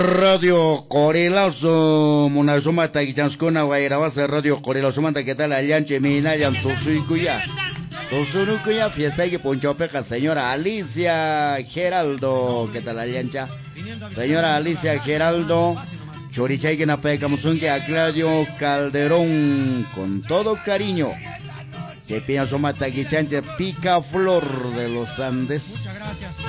Radio Corelazo, Monazuma Tagichanscona, Guairabasa, Radio Corelazo, Manta, ¿qué tal? Alianche, Minayan, Tosuikuya. Tosuikuya, fiesta que Ponchopeca, señora Alicia Geraldo, ¿qué tal, Aliancha? Señora Alicia Geraldo, Chorichay, que napeca, Musunque, a Claudio Calderón, con todo cariño. Chepina Soma Taguichanche, Pica Flor de los Andes.